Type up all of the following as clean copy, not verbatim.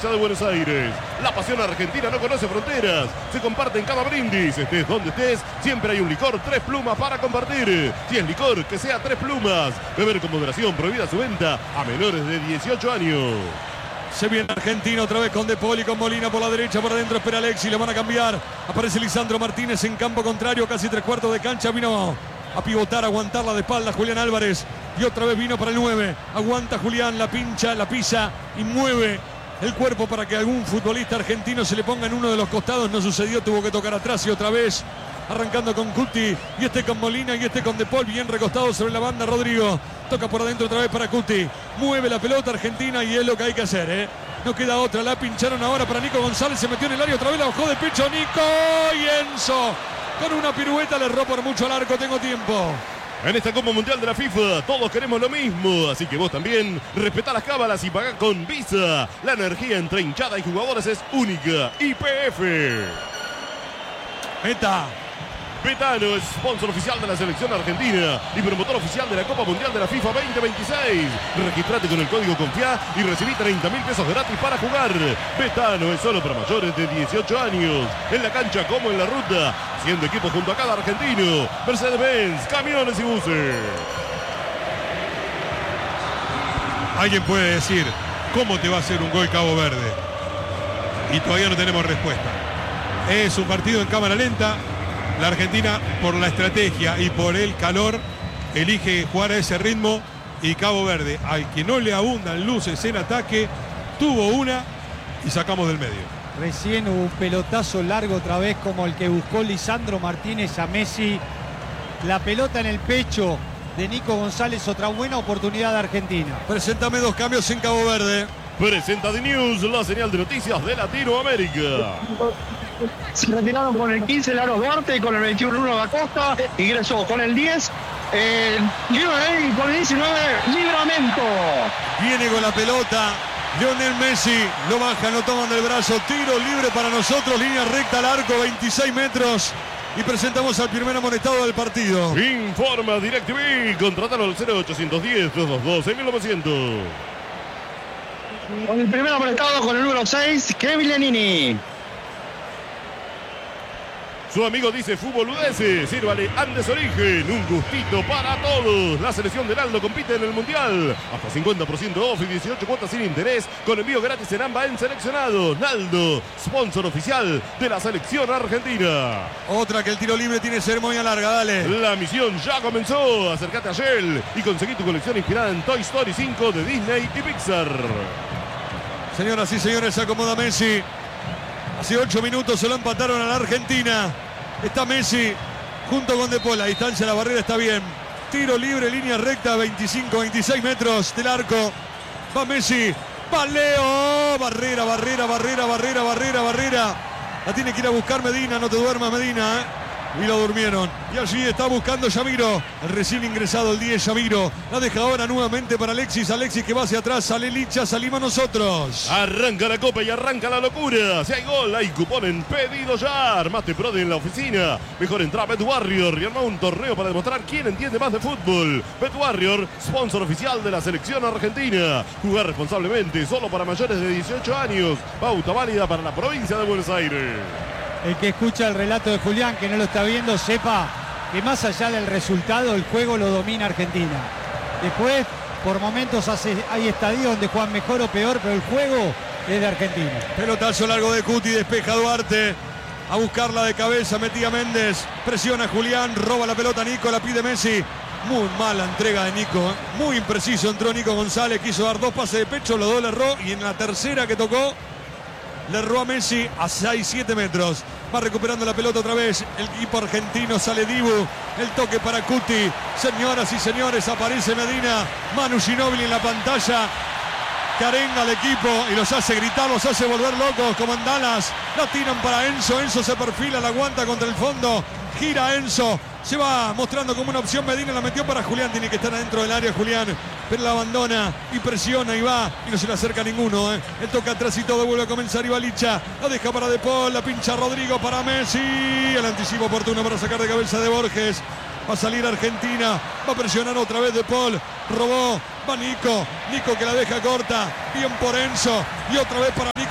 provincia de Buenos Aires. La pasión argentina no conoce fronteras, se comparte en cada brindis. Estés donde estés, siempre hay un licor 3 Plumas para compartir. Si es licor, que sea 3 Plumas. Beber con moderación, prohibida su venta a menores de 18 años. Se viene Argentina otra vez con De Paul y con Molina por la derecha, por adentro espera Alexis, le van a cambiar. Aparece Lisandro Martínez en campo contrario, casi 3/4 de cancha, vino a pivotar, a aguantarla de espalda Julián Álvarez. Y otra vez vino para el 9. Aguanta Julián, la pincha, la pisa y mueve el cuerpo para que algún futbolista argentino se le ponga en uno de los costados. No sucedió, tuvo que tocar atrás y otra vez arrancando con Cuti, y este con Molina y este con De Paul, bien recostado sobre la banda. Rodrigo toca por adentro otra vez para Cuti, mueve la pelota Argentina y es lo que hay que hacer, no queda otra. La pincharon ahora para Nico González, se metió en el área, otra vez la bajó de pecho Nico, y Enzo con una pirueta le erró por mucho al arco. Tengo tiempo. En esta Copa Mundial de la FIFA todos queremos lo mismo, así que vos también respetá las cábalas y pagá con Visa. La energía entre hinchada y jugadores es única. YPF. Meta. Betano es sponsor oficial de la selección argentina y promotor oficial de la Copa Mundial de la FIFA 2026. Registrate con el código CONFIA y recibí 30.000 pesos gratis para jugar. Betano es solo para mayores de 18 años. En la cancha como en la ruta, haciendo equipo junto a cada argentino. Mercedes-Benz, camiones y buses. Alguien puede decir, ¿cómo te va a hacer un gol Cabo Verde? Y todavía no tenemos respuesta. Es un partido en cámara lenta. La Argentina, por la estrategia y por el calor, elige jugar a ese ritmo. Y Cabo Verde, al que no le abundan luces en ataque, tuvo una y sacamos del medio. Recién hubo un pelotazo largo otra vez como el que buscó Lisandro Martínez a Messi. La pelota en el pecho de Nico González, otra buena oportunidad de Argentina. Preséntame 2 cambios en Cabo Verde. Presenta The News, la señal de noticias de Latinoamérica. Se retiraron con el 15 Laro Duarte, con el 21 Bruno da Costa, ingresó con el 10 Lionel, con el 19 Livramento. Viene con la pelota Lionel Messi, lo baja, lo toman del brazo, tiro libre para nosotros, línea recta al arco, 26 metros. Y presentamos al primer amonestado del partido. Informa DirecTV, contratalo al 0810-222-6900. Con el primer amonestado, con el número 6, Kevin Lenini. Su amigo dice fútbol UDS, sírvale Andes Origen, un gustito para todos. La selección de Naldo compite en el Mundial. Hasta 50% off y 18 cuotas sin interés, con envío gratis en AMBA en seleccionados. Naldo, sponsor oficial de la selección argentina. Otra que el tiro libre tiene ceremonia larga, dale. La misión ya comenzó. Acércate a Shell y conseguí tu colección inspirada en Toy Story 5 de Disney y Pixar. Señoras y señores, se acomoda Messi. Hace 8 minutos se lo empataron a la Argentina. Está Messi junto con De Paul. A distancia la barrera está bien. Tiro libre, línea recta, 25-26 metros del arco. Va Messi. Va Leo. Barrera. La tiene que ir a buscar Medina. No te duermas, Medina, Y lo durmieron. Y allí está buscando Yamiro. El recién ingresado, el 10, Yamiro. La deja ahora nuevamente para Alexis. Alexis que va hacia atrás. Sale Licha, salimos nosotros. Arranca la copa y arranca la locura. Si hay gol, hay cupón en pedido ya. Armate Prode en la oficina. Mejor entra a Bet Warrior y arma un torneo para demostrar quién entiende más de fútbol. Bet Warrior, sponsor oficial de la selección argentina. Jugar responsablemente, solo para mayores de 18 años. Pauta válida para la provincia de Buenos Aires. El que escucha el relato de Julián, que no lo está viendo, sepa que más allá del resultado, el juego lo domina Argentina. Después, por momentos hay estadios donde juegan mejor o peor, pero el juego es de Argentina. Pelotazo largo de Cuti, despeja Duarte. A buscarla de cabeza, metía Méndez. Presiona Julián, roba la pelota Nico, la pide Messi. Muy mala entrega de Nico, Muy impreciso entró Nico González, quiso dar 2 pases de pecho, los 2 le erró. Y en la tercera que tocó, le erró a Messi a 6-7 metros. Va recuperando la pelota otra vez el equipo argentino. Sale Dibu. El toque para Cuti. Señoras y señores, aparece Medina. Manu Ginóbili en la pantalla. Que arenga al equipo y los hace gritar, los hace volver locos como en Dallas. La tiran para Enzo. Enzo se perfila, la aguanta contra el fondo. Gira Enzo. Se va mostrando como una opción Medina, la metió para Julián, tiene que estar adentro del área Julián, pero la abandona y presiona y va, y no se le acerca ninguno, Él toca atrás y todo, vuelve a comenzar Ibalicha, la deja para De Paul, la pincha Rodrigo para Messi, el anticipo oportuno para sacar de cabeza de Borges, va a salir Argentina, va a presionar otra vez De Paul, robó, va Nico que la deja corta, bien por Enzo, y otra vez para Nico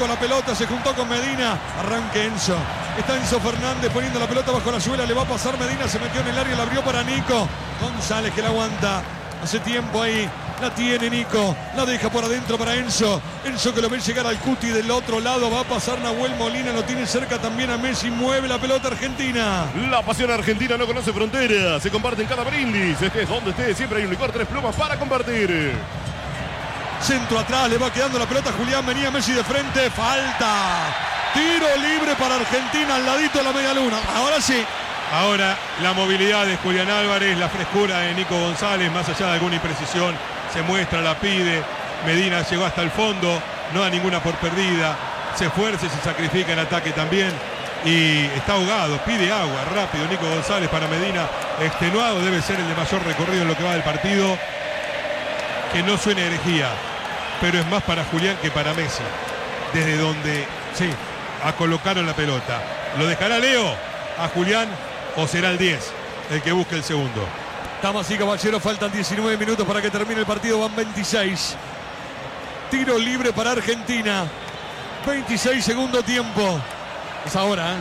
Nico la pelota, se juntó con Medina. Arranque Enzo. Está Enzo Fernández poniendo la pelota bajo la suela. Le va a pasar Medina, se metió en el área, la abrió para Nico. González que la aguanta. Hace tiempo ahí. La tiene Nico. La deja por adentro para Enzo. Enzo que lo ve llegar al Cuti del otro lado. Va a pasar Nahuel Molina. Lo tiene cerca también a Messi. Mueve la pelota Argentina. La pasión argentina no conoce fronteras. Se comparte en cada brindis. Estés donde estés. Siempre hay un licor 3 plumas para compartir. Centro atrás. Le va quedando la pelota a Julián. Venía Messi de frente. Falta. Tiro libre para Argentina al ladito de la media luna. Ahora sí. Ahora la movilidad de Julián Álvarez, la frescura de Nico González, más allá de alguna imprecisión, se muestra, la pide. Medina llegó hasta el fondo, no da ninguna por perdida. Se esfuerza y se sacrifica en ataque también. Y está ahogado, pide agua rápido Nico González para Medina. Extenuado, debe ser el de mayor recorrido en lo que va del partido. Que no suene herejía, pero es más para Julián que para Messi. Desde donde sí, colocaron la pelota. ¿Lo dejará Leo a Julián o será el 10 el que busque el segundo? Damas y caballeros, faltan 19 minutos para que termine el partido, van 26. Tiro libre para Argentina. 26 segundo tiempo. Es ahora, ¿eh?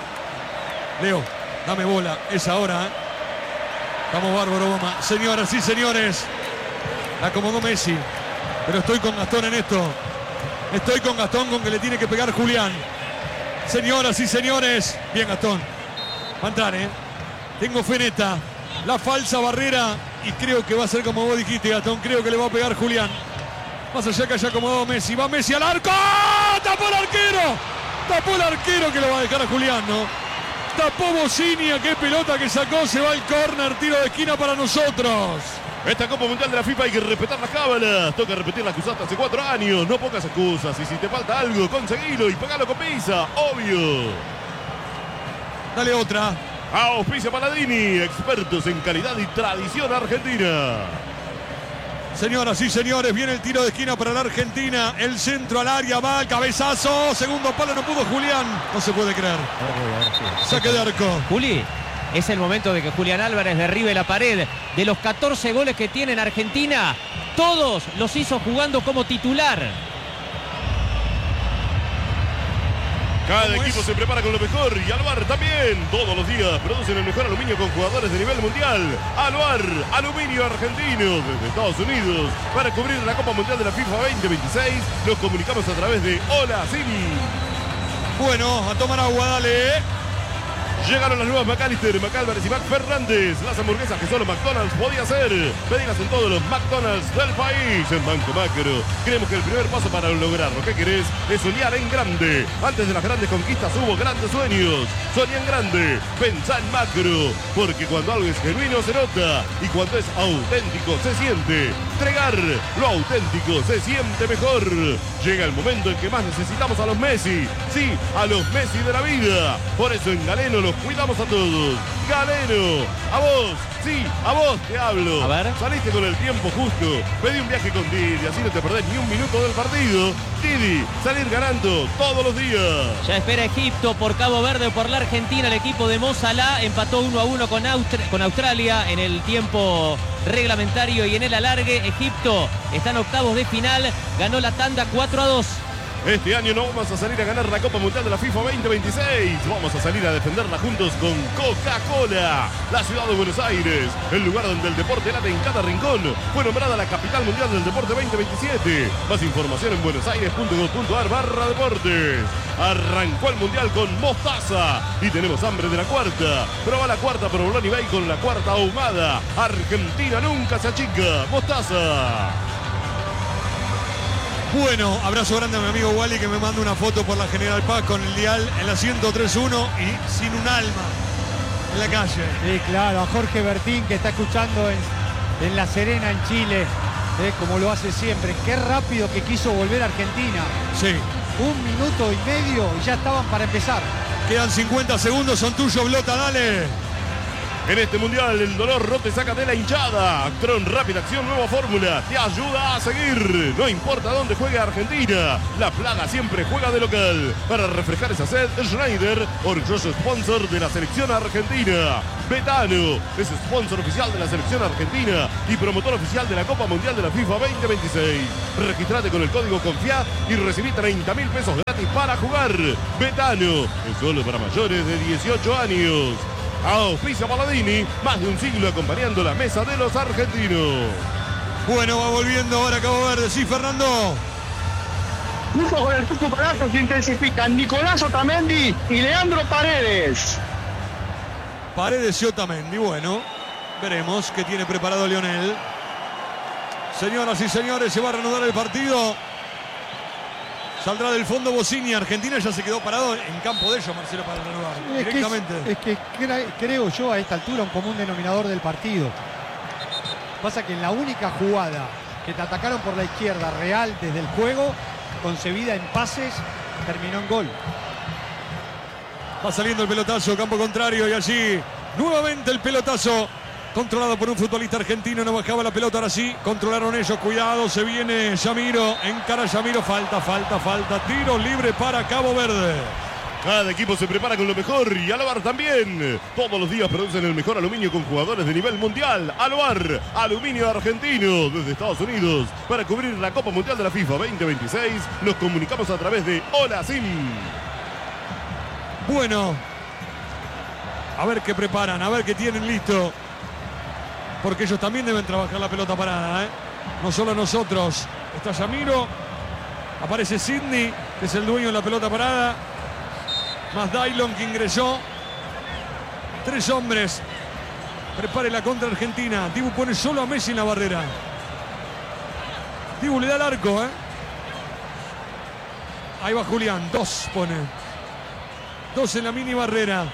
Leo, dame bola, es ahora, ¿eh? Vamos bárbaro, Boma. Señoras y señores, la acomodó Messi, pero estoy con Gastón en esto. Estoy con Gastón con que le tiene que pegar Julián. Señoras y señores, bien Gastón. Va a entrar, ¿eh? Tengo Feneta. La falsa barrera. Y creo que va a ser como vos dijiste, Gastón. Creo que le va a pegar Julián. Más allá que haya acomodado Messi. Va Messi al arco. ¡Tapó el arquero! Tapó el arquero que lo va a dejar a Julián, ¿no? Tapó Bocinia. Qué pelota que sacó. Se va el córner. Tiro de esquina para nosotros. Esta Copa Mundial de la FIFA hay que respetar las cábalas. Toca repetir las que usaste hace 4 años. No pongas excusas. Y si te falta algo, conseguilo y pagalo con Pisa. Obvio. Dale otra. Auspicia Paladini, expertos en calidad y tradición argentina. Señoras y señores, viene el tiro de esquina para la Argentina. El centro al área, va el cabezazo. Segundo palo, no pudo Julián. No se puede creer. Saque de arco. Juli, es el momento de que Julián Álvarez derribe la pared. De los 14 goles que tiene en Argentina, todos los hizo jugando como titular. Cada equipo se prepara con lo mejor y Aluar también. Todos los días producen el mejor aluminio con jugadores de nivel mundial. Aluar, aluminio argentino desde Estados Unidos. Para cubrir la Copa Mundial de la FIFA 2026, nos comunicamos a través de Hola Cini. Bueno, a tomar agua, dale. Llegaron las nuevas McAllister, McAlvarez y McFernández. Las hamburguesas que solo McDonald's podía hacer. Pedilas en todos los McDonald's del país. En Banco Macro creemos que el primer paso para lograr lo que querés es soñar en grande. Antes de las grandes conquistas hubo grandes sueños. Soñá en grande, pensá en macro. Porque cuando algo es genuino se nota. Y cuando es auténtico se siente. Entregar lo auténtico se siente mejor. Llega el momento en que más necesitamos a los Messi. Sí, a los Messi de la vida. Por eso en Galeno los cuidamos a todos. Galeno, a vos, sí, a vos te hablo. A ver. Saliste con el tiempo justo. Pedí un viaje con Didi, así no te perdés ni un minuto del partido. Didi, salir ganando todos los días. Ya espera Egipto por Cabo Verde o por la Argentina. El equipo de Mo Salah empató 1-1 con Australia en el tiempo reglamentario y en el alargue. Egipto está en octavos de final. Ganó la tanda 4-2. Este año no vamos a salir a ganar la Copa Mundial de la FIFA 2026. Vamos a salir a defenderla juntos con Coca-Cola. La ciudad de Buenos Aires, el lugar donde el deporte late en cada rincón, fue nombrada la capital mundial del deporte 2027. Más información en buenosaires.gov.ar/deportes. Arrancó el mundial con mostaza y tenemos hambre de la cuarta. Proba la cuarta provolone y bacon, la cuarta ahumada. Argentina nunca se achica. Mostaza. Bueno, abrazo grande a mi amigo Wally que me manda una foto por la General Paz con el dial en la 103.1 y sin un alma en la calle. Sí, claro, a Jorge Bertín que está escuchando en La Serena, en Chile, como lo hace siempre. Qué rápido que quiso volver a Argentina. Sí. 1 minuto y medio y ya estaban para empezar. Quedan 50 segundos, son tuyos, Blota, dale. En este mundial el dolor no te saca de la hinchada. Actron Rápida Acción Nueva Fórmula te ayuda a seguir. No importa dónde juegue Argentina, la plaga siempre juega de local. Para refrescar esa sed, Schneider, orgulloso sponsor de la selección argentina. Betano es sponsor oficial de la selección argentina y promotor oficial de la Copa Mundial de la FIFA 2026. Registrate con el código CONFIA y recibí 30.000 pesos gratis para jugar. Betano es solo para mayores de 18 años. Auspicia Paladini, más de un siglo acompañando la mesa de los argentinos. Bueno, va volviendo ahora Cabo Verde. Sí, Fernando. Junto con el Tucu Palazzo se intensifican Nicolás Otamendi y Leandro Paredes. Paredes y Otamendi. Bueno, veremos qué tiene preparado Lionel. Señoras y señores, se va a reanudar el partido. Saldrá del fondo Bocini. Argentina ya se quedó parado en campo de ellos, Marcelo, para renovar directamente. Es que creo yo a esta altura un común denominador del partido. Pasa que en la única jugada que te atacaron por la izquierda real desde el juego, concebida en pases, terminó en gol. Va saliendo el pelotazo, campo contrario, y allí nuevamente el pelotazo. Controlado por un futbolista argentino, no bajaba la pelota, ahora sí, controlaron ellos, cuidado, se viene Yamiro, encara Yamiro, falta, tiro libre para Cabo Verde. Cada equipo se prepara con lo mejor y Aloar también. Todos los días producen el mejor aluminio con jugadores de nivel mundial. Aloar, aluminio argentino desde Estados Unidos. Para cubrir la Copa Mundial de la FIFA 2026, nos comunicamos a través de Hola Sim. Bueno, a ver qué preparan, a ver qué tienen listo. Porque ellos también deben trabajar la pelota parada, ¿eh? No solo nosotros. Está Yamiro. Aparece Sidney, que es el dueño de la pelota parada. Más Dailon, que ingresó. 3 hombres. Prepare la contra Argentina. Dibu pone solo a Messi en la barrera. Dibu le da el arco, ¿eh? Ahí va Julián. 2 pone. 2 en la mini barrera.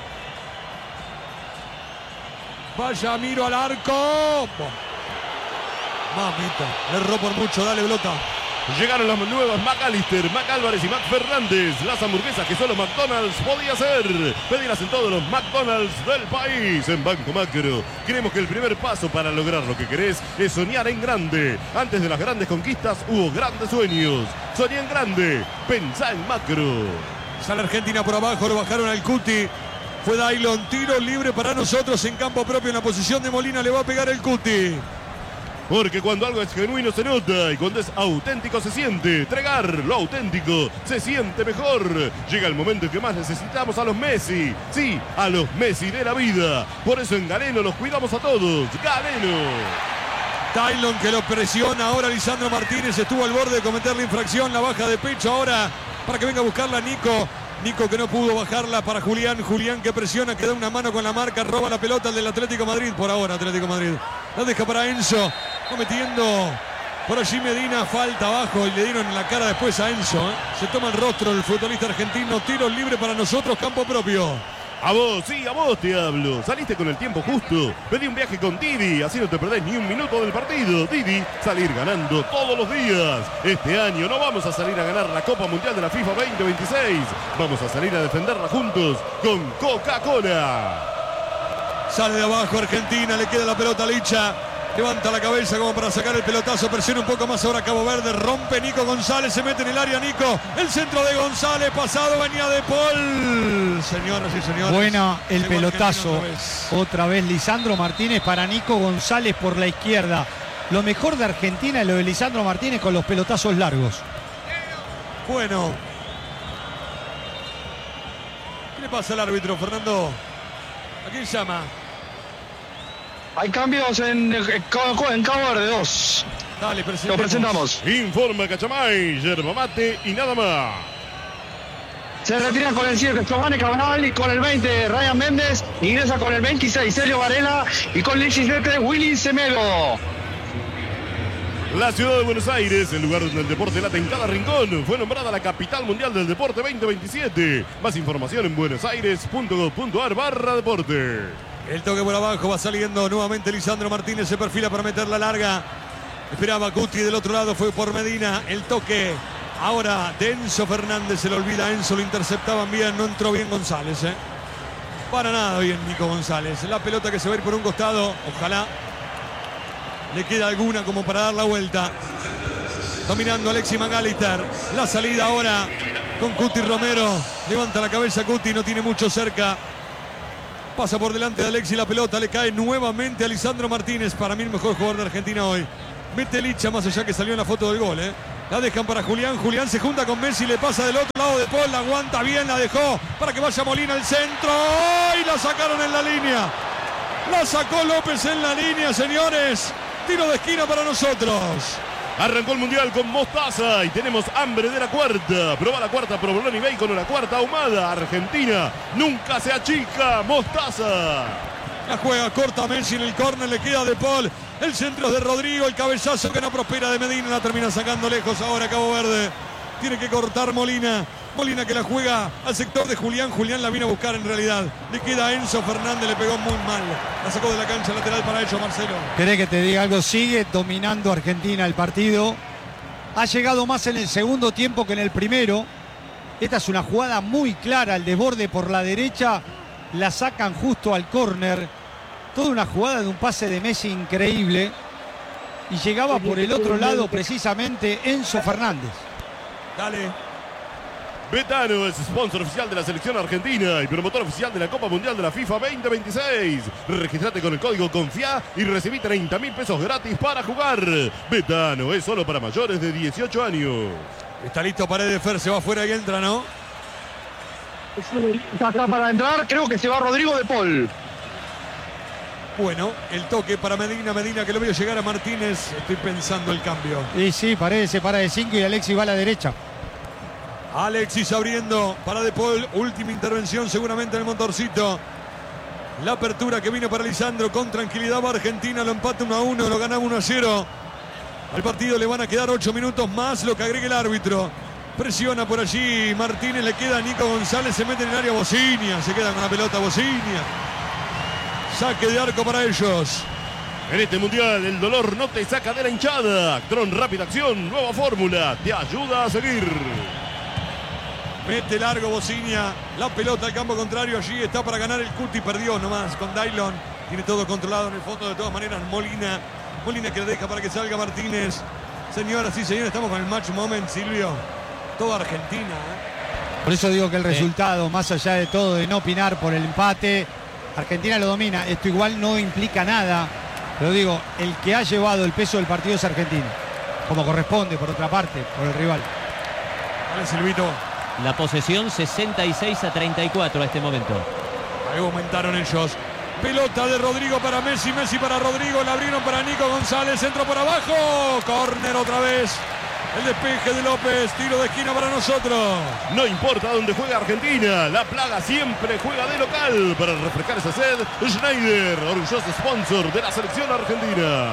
Vaya, miro al arco. Mamita, le erró por mucho, dale pelota. Llegaron las nuevas McAllister, McAlvarez y Mac Fernández. Las hamburguesas que solo McDonald's podía hacer. Pedirlas en todos los McDonald's del país. En Banco Macro, creemos que el primer paso para lograr lo que querés es soñar en grande. Antes de las grandes conquistas hubo grandes sueños. Soñá en grande, pensá en macro. Sale Argentina por abajo, lo bajaron al Cuti. Fue Dailon, tiro libre para nosotros en campo propio, en la posición de Molina, le va a pegar el Cuti. Porque cuando algo es genuino se nota y cuando es auténtico se siente. Entregar lo auténtico se siente mejor. Llega el momento en que más necesitamos a los Messi. Sí, a los Messi de la vida. Por eso en Galeno los cuidamos a todos. Galeno. Dailon que lo presiona ahora Lisandro Martínez, estuvo al borde de cometer la infracción, la baja de pecho ahora para que venga a buscarla Nico. Nico que no pudo bajarla para Julián. Julián que presiona, que da una mano con la marca, roba la pelota al del Atlético Madrid. Por ahora Atlético Madrid. La deja para Enzo. Va metiendo por allí Medina. Falta abajo y le dieron en la cara después a Enzo. Se toma el rostro el futbolista argentino. Tiro libre para nosotros, campo propio. A vos, sí, a vos te hablo. Saliste con el tiempo justo. Pedí un viaje con Didi, así no te perdés ni un minuto del partido. Didi, salir ganando todos los días. Este año no vamos a salir a ganar la Copa Mundial de la FIFA 2026. Vamos a salir a defenderla juntos con Coca-Cola. Sale de abajo Argentina, le queda la pelota a Licha. Levanta la cabeza como para sacar el pelotazo. Presiona un poco más ahora Cabo Verde. Rompe Nico González. Se mete en el área Nico. El centro de González. Pasado venía de Paul. Señoras y señores. Buena el pelotazo. Otra vez Lisandro Martínez para Nico González por la izquierda. Lo mejor de Argentina es lo de Lisandro Martínez con los pelotazos largos. Bueno. ¿Qué le pasa al árbitro, Fernando? ¿A quién llama? Hay cambios en Cabo Verde, 2. Dale, lo presentamos. Informa Cachamay, yerba mate y nada más. Se retira con el 7 Giovanni Cabral y con el 20 Ryan Méndez. Ingresa con el 26 Sergio Varela y con el 17 Willy Semedo. La ciudad de Buenos Aires, el lugar donde el deporte late en cada rincón, fue nombrada la capital mundial del deporte 2027. Más información en buenosaires.gov.ar/deporte. El toque por abajo, va saliendo nuevamente Lisandro Martínez, se perfila para meterla larga. Esperaba Guti del otro lado, fue por Medina. El toque ahora de Enzo Fernández, se le olvida a Enzo, lo interceptaban bien, no entró bien González. Para nada bien Nico González. La pelota que se va a ir por un costado. Ojalá le queda alguna como para dar la vuelta. Dominando Alexis McAllister. La salida ahora con Cuti Romero. Levanta la cabeza Cuti, no tiene mucho cerca. Pasa por delante de Alexis la pelota. Le cae nuevamente a Lisandro Martínez. Para mí el mejor jugador de Argentina hoy. Mete Licha más allá que salió en la foto del gol. La dejan para Julián. Julián se junta con Messi. Le pasa del otro lado de Paul. La aguanta bien. La dejó para que vaya Molina al centro. Y la sacaron en la línea. La sacó López en la línea, señores. Tiro de esquina para nosotros. Arrancó el Mundial con Mostaza y tenemos hambre de la cuarta. Proba la cuarta provolone y bacon o la cuarta ahumada. Argentina nunca se achica. Mostaza. La juega corta Messi en el córner. Le queda de Paul. El centro es de Rodrigo. El cabezazo que no prospera de Medina. La termina sacando lejos ahora Cabo Verde. Tiene que cortar Molina. Molina que la juega al sector de Julián. Julián la vino a buscar en realidad. Le queda a Enzo Fernández. Le pegó muy mal. La sacó de la cancha lateral para ellos, Marcelo. ¿Querés que te diga algo? Sigue dominando Argentina el partido. Ha llegado más en el segundo tiempo que en el primero. Esta es una jugada muy clara. El desborde por la derecha. La sacan justo al córner. Toda una jugada de un pase de Messi increíble. Y llegaba por el otro lado precisamente Enzo Fernández. Dale. Betano es sponsor oficial de la selección argentina y promotor oficial de la Copa Mundial de la FIFA 2026. Registrate con el código CONFIA y recibí 30.000 pesos gratis para jugar. Betano es solo para mayores de 18 años. Está listo Paredes, Fer, se va afuera y entra, ¿no? Está acá para entrar, creo que se va Rodrigo de Paul. Bueno, el toque para Medina, Medina que lo veo llegar a Martínez. Estoy pensando el cambio. Y sí, Paredes se para de 5 y Alexis va a la derecha. Alexis abriendo para De Paul. Última intervención seguramente en el motorcito. La apertura que viene para Lisandro. Con tranquilidad va Argentina. Lo empata 1-1. Lo ganamos 1-0. Al partido le van a quedar 8 minutos más. Lo que agregue el árbitro. Presiona por allí Martínez. Le queda a Nico González. Se mete en el área Bocinia. Se queda con la pelota Bocinia. Saque de arco para ellos. En este mundial el dolor no te saca de la hinchada. Actron Rápida Acción, nueva fórmula. Te ayuda a seguir. Mete largo Bocinia, la pelota al campo contrario, allí está para ganar el Cuti, perdió nomás con Dailon, tiene todo controlado en el fondo de todas maneras Molina que le deja para que salga Martínez. Señoras y señores, estamos con el match moment, Silvio, toda Argentina. Por eso digo que el resultado, más allá de todo, de no opinar por el empate, Argentina lo domina. Esto igual no implica nada, pero digo, el que ha llevado el peso del partido es Argentina, como corresponde, por otra parte, por el rival. Vale, Silvito. La posesión 66-34 a este momento. Ahí aumentaron ellos. Pelota de Rodrigo para Messi, Messi para Rodrigo, la abrieron para Nico González, centro por abajo, córner otra vez. El despeje de López, tiro de esquina para nosotros. No importa dónde juega Argentina, la plaga siempre juega de local. Para refrescar esa sed, Schneider, orgulloso sponsor de la selección argentina.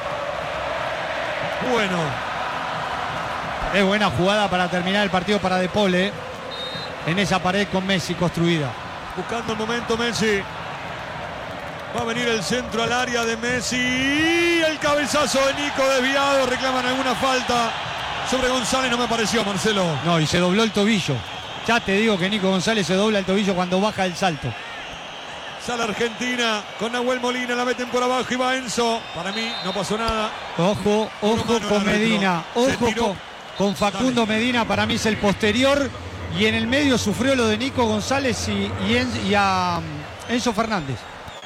Bueno. Es buena jugada para terminar el partido para De Paul, en esa pared con Messi construida. Buscando el momento Messi. Va a venir el centro al área de Messi. Y el cabezazo de Nico desviado. Reclaman alguna falta sobre González. No me pareció, Marcelo. No, y se dobló el tobillo. Ya te digo que Nico González se dobla el tobillo cuando baja el salto. Sale Argentina con Nahuel Molina. La meten por abajo y va Enzo. Para mí no pasó nada. Ojo con Medina. Ojo con Facundo Medina. Para mí es el posterior. Y en el medio sufrió lo de Nico González y a Enzo Fernández.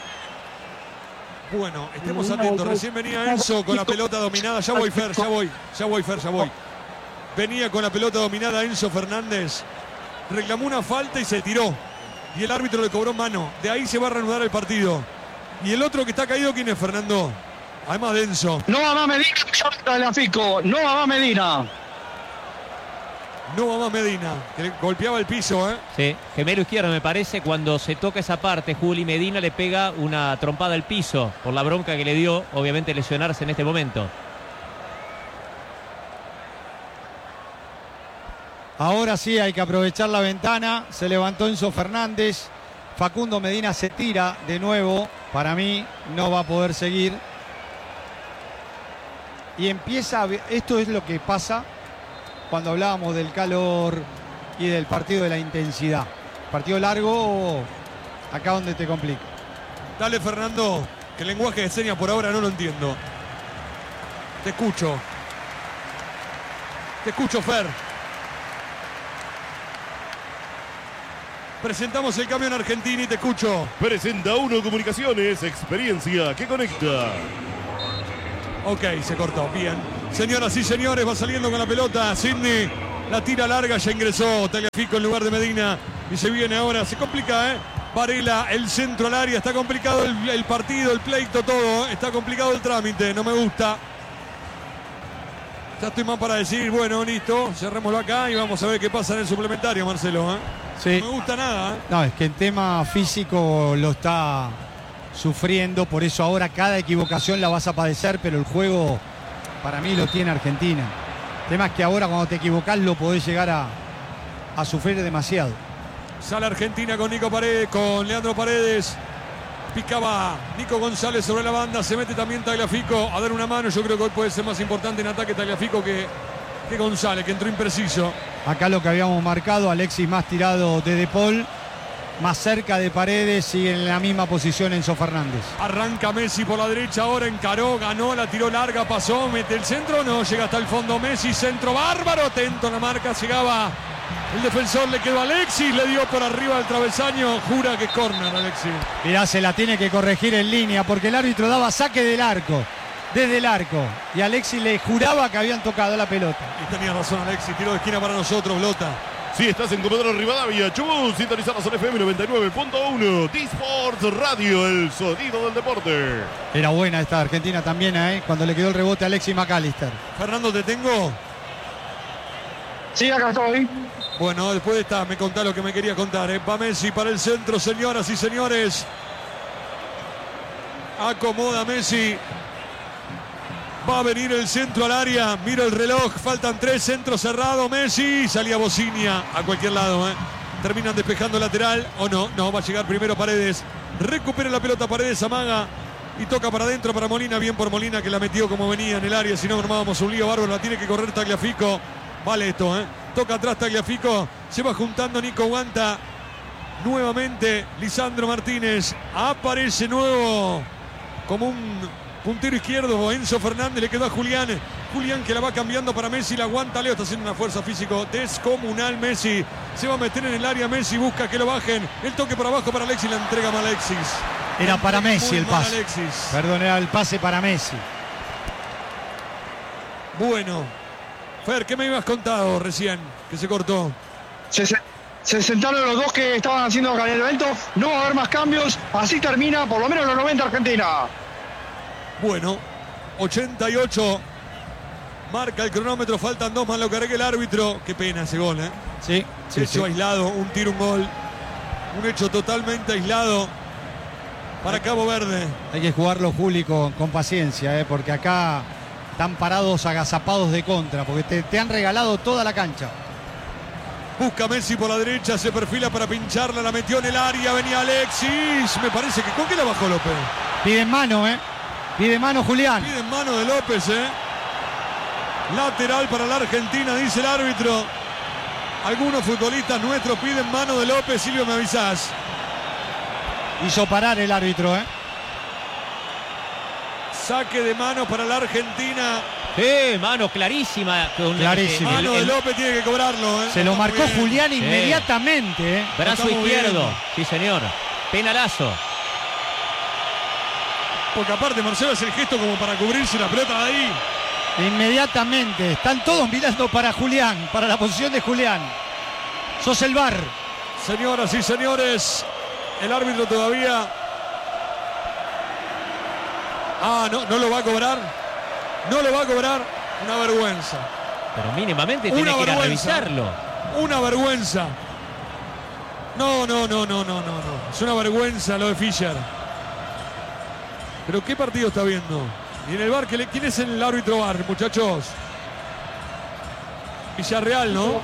Bueno, estemos atentos. Recién venía Enzo con la pelota dominada. Ya voy, Fer, ya voy. Venía con la pelota dominada Enzo Fernández. Reclamó una falta y se tiró. Y el árbitro le cobró mano. De ahí se va a reanudar el partido. Y el otro que está caído, ¿quién es, Fernando? Además de Enzo. No va más Medina, ya la Fico. No va más Medina. No va más Medina, que le golpeaba el piso, Sí, gemelo izquierdo me parece. Cuando se toca esa parte, Juli Medina le pega una trompada al piso por la bronca que le dio, obviamente, lesionarse en este momento. Ahora sí hay que aprovechar la ventana. Se levantó Enzo Fernández. Facundo Medina se tira de nuevo. Para mí no va a poder seguir. Y empieza, esto es lo que pasa cuando hablábamos del calor y del partido de la intensidad. Partido largo acá donde te complica. Dale, Fernando, que el lenguaje de señas por ahora no lo entiendo. Te escucho. Te escucho, Fer. Presentamos el cambio en Argentina y te escucho. Presenta Uno Comunicaciones, experiencia que conecta. Ok, se cortó, bien. Señoras y señores, va saliendo con la pelota Sidney. La tira larga, ya ingresó Tagliafico en lugar de Medina. Y se viene ahora, se complica, Varela, el centro al área, está complicado el partido, el pleito, todo. Está complicado el trámite, no me gusta. Ya estoy más para decir, bueno, listo, cerrémoslo acá y vamos a ver qué pasa en el suplementario, Marcelo. Sí. No me gusta nada. No, es que el tema físico lo está sufriendo, por eso ahora cada equivocación la vas a padecer, pero el juego para mí lo tiene Argentina. El tema es que ahora cuando te equivocás lo podés llegar a sufrir demasiado. Sale Argentina con Nico Paredes, con Leandro Paredes. Picaba Nico González sobre la banda, se mete también Tagliafico a dar una mano. Yo creo que hoy puede ser más importante en ataque Tagliafico que González, que entró impreciso. Acá lo que habíamos marcado, Alexis más tirado de Paul, más cerca de Paredes, sigue en la misma posición Enzo Fernández. Arranca Messi por la derecha, ahora encaró, ganó, la tiró larga, pasó, mete el centro, no, llega hasta el fondo Messi, centro bárbaro, atento a la marca, llegaba el defensor, le quedó a Alexis, le dio por arriba del travesaño, jura que es córner Alexis. Mirá, se la tiene que corregir en línea porque el árbitro daba saque del arco, desde el arco, y Alexis le juraba que habían tocado la pelota. Y tenía razón Alexis, tiro de esquina para nosotros, Blota. Si estás en Comodoro Rivadavia, Chubut, sintonizados en FM 99.1, D-Sports Radio, el sonido del deporte. Era buena esta Argentina también, cuando le quedó el rebote a Alexis McAllister. Fernando, ¿te tengo? Sí, acá estoy. Bueno, después de esta me contá lo que me quería contar. Va Messi para el centro, señoras y señores. Acomoda Messi. Va a venir el centro al área. Mira el reloj. Faltan 3, centro cerrado. Messi. Salía Bocinia a cualquier lado. Terminan despejando lateral. O no, no. Va a llegar primero Paredes. Recupera la pelota Paredes, amaga. Y toca para adentro para Molina. Bien por Molina, que la metió como venía en el área. Si no, armábamos un lío bárbaro. La tiene que correr Tagliafico. Vale esto, Toca atrás Tagliafico. Se va juntando Nico Guanta. Nuevamente Lisandro Martínez. Aparece nuevo como un puntero izquierdo Enzo Fernández. Le quedó a Julián. Julián que la va cambiando para Messi. La aguanta Leo. Está haciendo una fuerza físico descomunal Messi. Se va a meter en el área Messi. Busca que lo bajen. El toque por abajo para Alexis. La entrega a Alexis. Era para Messi el pase. Alexis. Perdón, era el pase para Messi. Bueno. Fer, ¿qué me ibas contado recién? Que se cortó. Se sentaron los dos que estaban haciendo acá en el evento. No va a haber más cambios. Así termina por lo menos los 90 Argentina. Bueno, 88. Marca el cronómetro. Faltan 2 más lo cargue el árbitro. Qué pena ese gol, Sí, sí, hecho aislado. Un tiro, un gol. Un hecho totalmente aislado para Cabo Verde. Hay que jugarlo, Juli, con paciencia, porque acá están parados agazapados de contra, porque te han regalado toda la cancha. Busca Messi por la derecha, se perfila para pincharla, la metió en el área, venía Alexis. Me parece que ¿con qué la bajó López? Pide mano, Pide mano Julián. Pide mano de López, Lateral para la Argentina, dice el árbitro. Algunos futbolistas nuestros piden mano de López. Silvio, me avisás. Hizo parar el árbitro, Saque de mano para la Argentina. Sí, mano clarísima. Clarísima. Mano de López, tiene que cobrarlo. Se lo marcó Julián inmediatamente. Brazo izquierdo. Sí, señor. Penalazo. Porque aparte Marcelo hace el gesto como para cubrirse la pelota de ahí. Inmediatamente. Están todos mirando para Julián, para la posición de Julián. Sos el VAR. Señoras y señores, el árbitro todavía... no lo va a cobrar. No lo va a cobrar. Una vergüenza. Pero mínimamente tiene que ir a revisarlo. Una vergüenza. No. Es una vergüenza lo de Fischer. Pero ¿qué partido está viendo? Y en el VAR, ¿quién es el árbitro VAR, muchachos? Villarreal, ¿no?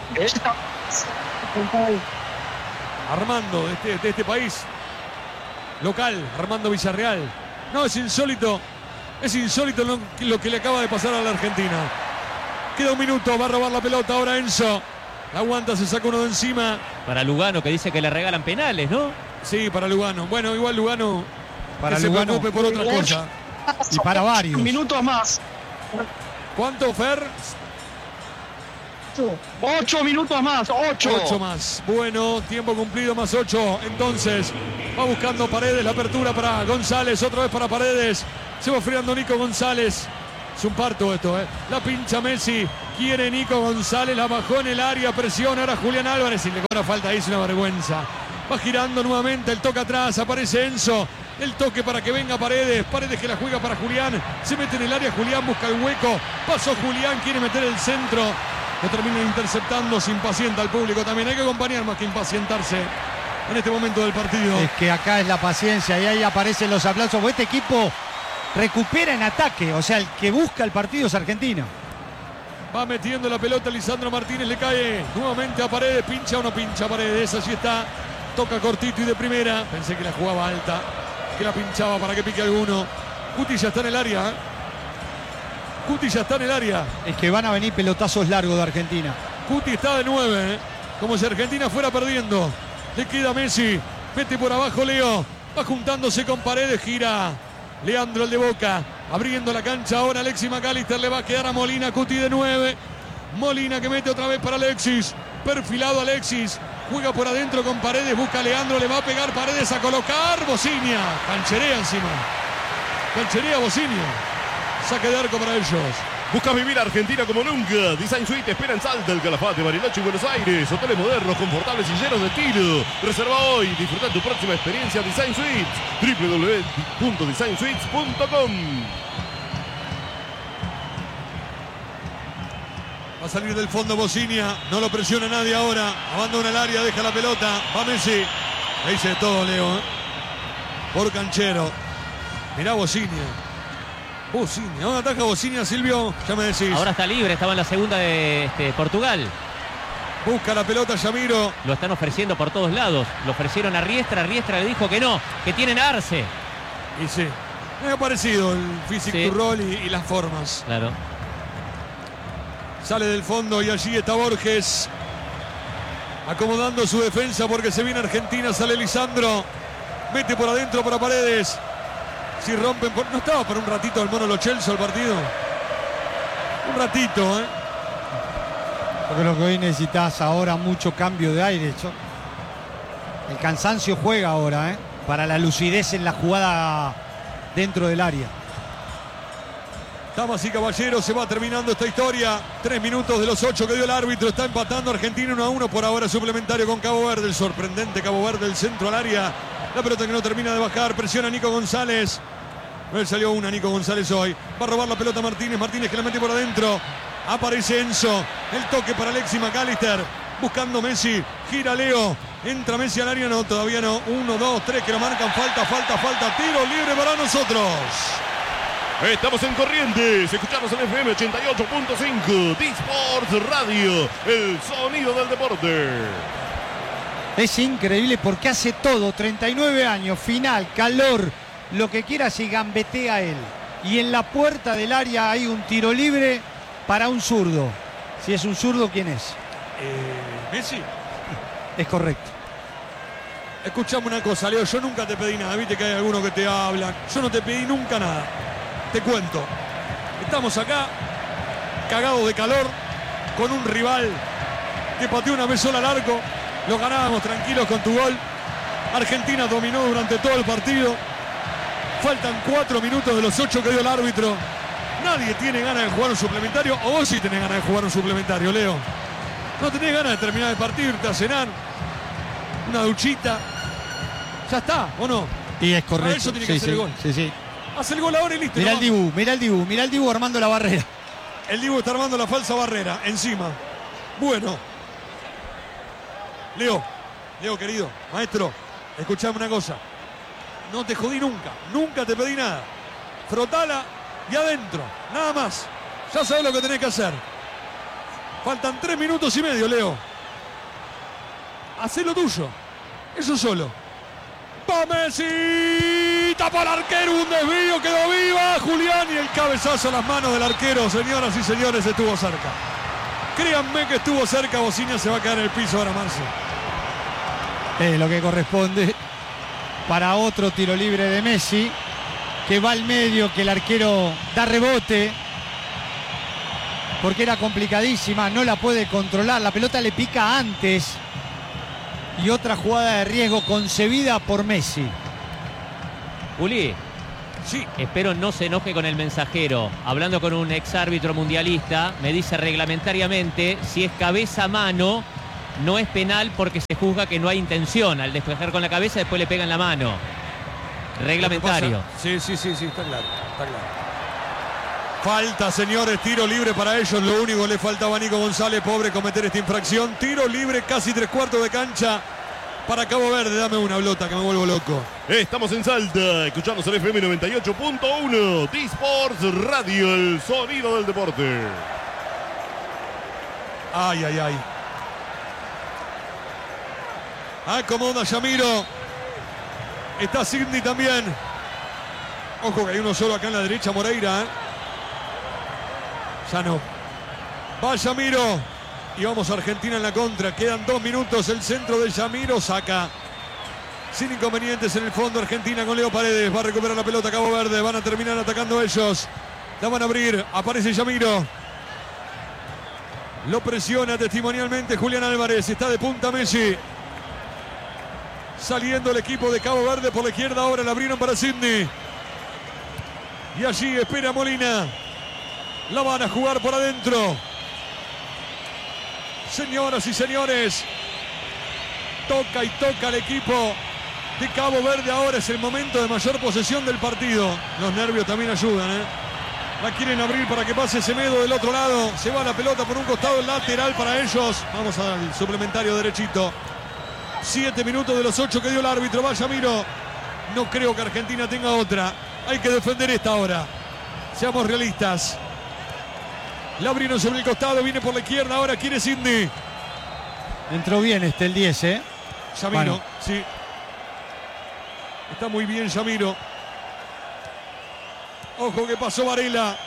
Armando, de este país. Local, Armando Villarreal. No, es insólito. Es insólito lo que le acaba de pasar a la Argentina. Queda un minuto, va a robar la pelota ahora Enzo. La aguanta, se saca uno de encima. Para Lugano, que dice que le regalan penales, ¿no? Sí, para Lugano. Bueno, igual Lugano Para que se Lugano. preocupe por otra cosa. Y para varios. Minutos más. ¿Cuánto, Fer? 8 minutos más. 8. 8 más. Bueno, tiempo cumplido más 8. Entonces, va buscando Paredes la apertura para González. Otra vez para Paredes. Se va enfriando Nico González. Es un parto esto, ¿eh? La pincha Messi. Quiere Nico González. La bajó en el área. Presiona ahora Julián Álvarez. Y le cobra falta ahí. Es una vergüenza. Va girando nuevamente. El toque atrás. Aparece Enzo. El toque para que venga Paredes. Paredes que la juega para Julián. Se mete en el área. Julián busca el hueco. Pasó Julián. Quiere meter el centro. Lo termina interceptando. Se impacienta al público también. Hay que acompañar más que impacientarse en este momento del partido. Es que acá es la paciencia y ahí aparecen los aplausos. Este equipo recupera en ataque. O sea, el que busca el partido es Argentina. Va metiendo la pelota Lisandro Martínez. Le cae nuevamente a Paredes. ¿Pincha o no pincha Paredes? Así está. Toca cortito y de primera. Pensé que la jugaba alta, que la pinchaba para que pique alguno. Cuti ya está en el área. Cuti ya está en el área. Es que van a venir pelotazos largos de Argentina. Cuti está de 9, como si Argentina fuera perdiendo. Le queda Messi. Mete por abajo Leo. Va juntándose con Paredes. Gira Leandro, el de Boca. Abriendo la cancha ahora Alexis McAllister. Le va a quedar a Molina. Cuti de 9. Molina que mete otra vez para Alexis. Perfilado Alexis. Juega por adentro con Paredes. Busca a Leandro. Le va a pegar Paredes a colocar. Bocinia. Cancherea encima. Cancherea Bocinia. Saque de arco para ellos. Busca vivir Argentina como nunca. Design Suite espera en Salta, el Calafate, Bariloche y Buenos Aires. Hoteles modernos, confortables y llenos de estilo. Reserva hoy. Disfruta tu próxima experiencia Design Suites. www.designsuites.com. Va a salir del fondo Bocinia. No lo presiona nadie ahora. Abandona el área, deja la pelota. Va Messi. Le dice todo Leo. Por canchero. Mirá Bocinia. Bocinia. ¿Dónde ataca Bocinia, Silvio? Ya me decís. Ahora está libre, estaba en la segunda de Portugal. Busca la pelota Yamiro. Lo están ofreciendo por todos lados. Lo ofrecieron a Riestra. Riestra le dijo que no, que tienen a Arce. Y sí. Me ha parecido el physic Sí. to roll y las formas. Claro. Sale del fondo y allí está Borges. Acomodando su defensa porque se viene Argentina. Sale Lisandro. Mete por adentro para Paredes. Si rompen por... ¿No estaba para un ratito el mono Lo Celso el partido? Un ratito, ¿eh? Yo creo que hoy necesitas ahora mucho cambio de aire. El cansancio juega ahora, ¿eh? Para la lucidez en la jugada dentro del área. Damas y caballeros, se va terminando esta historia. 3 minutos de los 8 que dio el árbitro. Está empatando Argentina 1-1 por ahora suplementario con Cabo Verde. El sorprendente Cabo Verde, el centro al área. La pelota que no termina de bajar. Presiona Nico González. No le salió una Nico González hoy. Va a robar la pelota Martínez. Martínez que la mete por adentro. Aparece Enzo. El toque para Alexis McAllister. Buscando Messi. Gira Leo. Entra Messi al área. No, todavía no. 1, 2, 3 que lo marcan. Falta. Tiro libre para nosotros. Estamos en Corrientes, escuchamos en FM 88.5, D-Sports Radio, el sonido del deporte. Es increíble porque hace todo, 39 años, final, calor, lo que quieras y gambetea él. Y en la puerta del área hay un tiro libre para un zurdo. Si es un zurdo, ¿quién es? Messi. Es correcto. Escuchame una cosa, Leo, yo nunca te pedí nada, viste que hay algunos que te hablan. Yo no te pedí nunca nada. Te cuento. Estamos acá, cagados de calor, con un rival que pateó una vez sola al arco. Lo ganábamos tranquilos con tu gol. Argentina dominó durante todo el partido. Faltan 4 minutos de los 8 que dio el árbitro. Nadie tiene ganas de jugar un suplementario. O vos sí tenés ganas de jugar un suplementario, Leo. No tenés ganas de terminar de partir, irte a cenar. Una duchita. Ya está, ¿o no? Y es correcto. Para eso tiene que hacer el gol. Sí. Hace el gol ahora y listo. Mirá ¿no? mirá el Dibu armando la barrera. El Dibu está armando la falsa barrera encima. Bueno. Leo querido, maestro, escuchame una cosa. No te jodí nunca, nunca te pedí nada. Frotala y adentro, nada más. Ya sabes lo que tenés que hacer. Faltan 3 minutos y medio, Leo. Hacé lo tuyo. Eso solo. ¡Va Messi! Tapa al arquero, un desvío, quedó viva Julián y el cabezazo a las manos del arquero. Señoras y señores, estuvo cerca. Créanme que estuvo cerca. Bocinia se va a quedar en el piso ahora, Marce. Lo que corresponde. para otro tiro libre de Messi, que va al medio, que el arquero da rebote, porque era complicadísima, no la puede controlar, la pelota le pica antes, y otra jugada de riesgo concebida por Messi. Juli, Sí. espero no se enoje con el mensajero. Hablando con un exárbitro mundialista, me dice reglamentariamente, si es cabeza a mano, no es penal porque se juzga que no hay intención. Al despejar con la cabeza, después le pegan la mano. Reglamentario. Sí, está claro. Falta, señores, tiro libre para ellos. Lo único que le faltaba a Nico González, pobre, cometer esta infracción. Tiro libre, casi 3/4 de cancha para Cabo Verde. Dame una blota que me vuelvo loco. Estamos en Salta, escuchamos el FM 98.1, D-Sports Radio, el sonido del deporte. Ay. Acomoda Yamiro. Está Sidney también. Ojo que hay uno solo acá en la derecha, Moreira. Ya no. Va Yamiro. Y vamos a Argentina en la contra. Quedan 2 minutos. El centro de Yamiro saca. Sin inconvenientes en el fondo. Argentina con Leo Paredes. Va a recuperar la pelota Cabo Verde. Van a terminar atacando ellos. La van a abrir. Aparece Yamiro. Lo presiona testimonialmente Julián Álvarez. Está de punta Messi. Saliendo el equipo de Cabo Verde por la izquierda. Ahora la abrieron para Sidney. Y allí espera Molina. La van a jugar por adentro. Señoras y señores. Toca el equipo de Cabo Verde. Ahora es el momento de mayor posesión del partido. Los nervios también ayudan, La quieren abrir para que pase Semedo del otro lado. Se va la pelota por un costado lateral para ellos. Vamos al suplementario derechito. 7 minutos de los 8 que dio el árbitro. Va Yamiro. No creo que Argentina tenga otra. Hay que defender esta hora. Seamos realistas. La abrieron sobre el costado. Viene por la izquierda. Ahora quiere Sidney. Entró bien el 10, Yamiro, bueno. sí. Está muy bien Yamiro. Ojo que pasó Varela.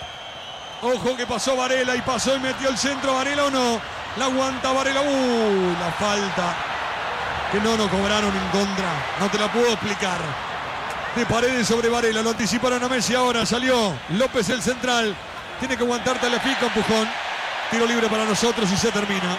Y pasó y metió el centro. Varela o no. La aguanta Varela. La falta. Que no cobraron en contra. No te la puedo explicar. De Paredes sobre Varela. Lo anticiparon a Messi ahora. Salió López el central. Tiene que aguantar Tagliafico, empujón. Tiro libre para nosotros y se termina.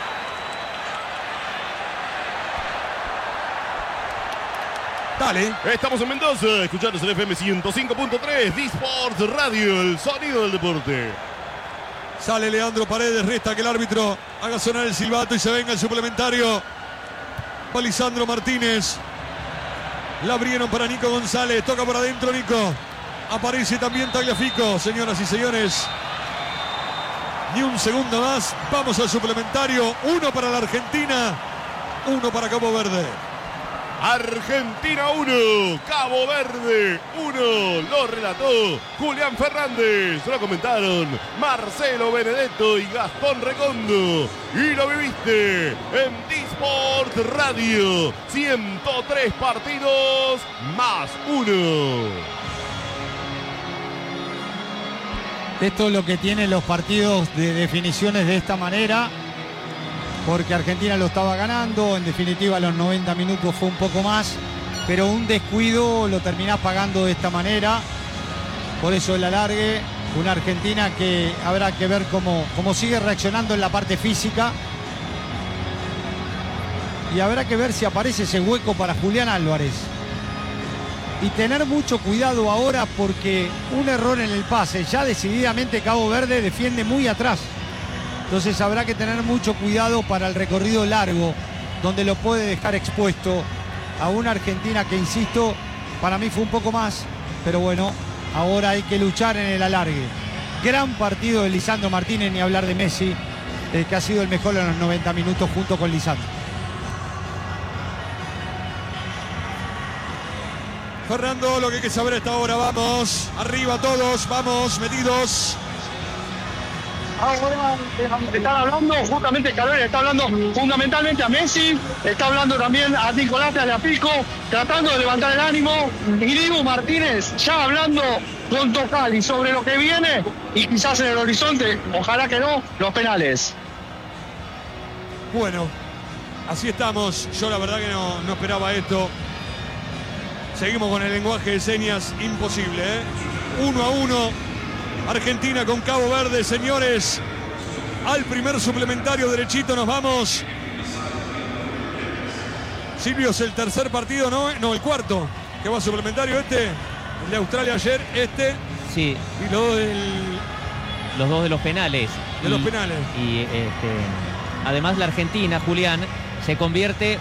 Dale. Estamos en Mendoza, escuchando el FM 105.3, D-Sports Radio, el sonido del deporte. Sale Leandro Paredes, resta que el árbitro haga sonar el silbato y se venga el suplementario. Va Lisandro Martínez. La abrieron para Nico González. Toca por adentro Nico. Aparece también Tagliafico. Señoras y señores, ni un segundo más. Vamos al suplementario. 1 para la Argentina, 1 para Cabo Verde. Argentina 1, Cabo Verde 1, lo relató Julián Fernández, lo comentaron Marcelo Benedetto y Gastón Recondo, y lo viviste en D-Sports Radio, 103 partidos más 1. Esto es lo que tienen los partidos de definiciones de esta manera, porque Argentina lo estaba ganando, en definitiva los 90 minutos fue un poco más, pero un descuido lo terminás pagando de esta manera. Por eso el alargue, una Argentina que habrá que ver cómo sigue reaccionando en la parte física, y habrá que ver si aparece ese hueco para Julián Álvarez. Y tener mucho cuidado ahora, porque un error en el pase, ya decididamente Cabo Verde defiende muy atrás. Entonces habrá que tener mucho cuidado para el recorrido largo, donde lo puede dejar expuesto a una Argentina que, insisto, para mí fue un poco más, pero bueno, ahora hay que luchar en el alargue. Gran partido de Lisandro Martínez, ni hablar de Messi, que ha sido el mejor en los 90 minutos junto con Lisandro. Fernando, lo que hay que saber a esta hora. Vamos, arriba todos, vamos, metidos. Ahora están hablando, justamente Calvera está hablando fundamentalmente a Messi, está hablando también a Nicolás Tagliafico, tratando de levantar el ánimo, y Dibu Martínez ya hablando con Tocali sobre lo que viene y quizás en el horizonte, ojalá que no, los penales. Bueno, así estamos. Yo la verdad que no esperaba esto. Seguimos con el lenguaje de señas, imposible, 1-1. Argentina con Cabo Verde, señores. Al primer suplementario derechito nos vamos. Silvio, es el tercer partido, ¿no? No, el cuarto. Que va a suplementario el de Australia ayer, Sí. Y Los dos de los penales. Los penales. Y además la Argentina, Julián, se convierte